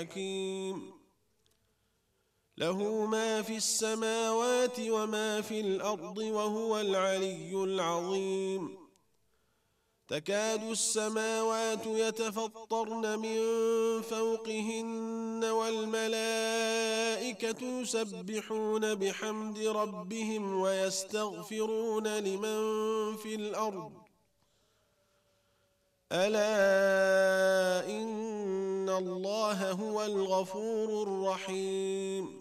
حكيم له ما في السماوات وما في الأرض وهو العلي العظيم تكاد السماوات يتفطرن من فوقهن والملائكة يسبحون بحمد ربهم ويستغفرون لمن في الأرض ألا إن الله هو الغفور الرحيم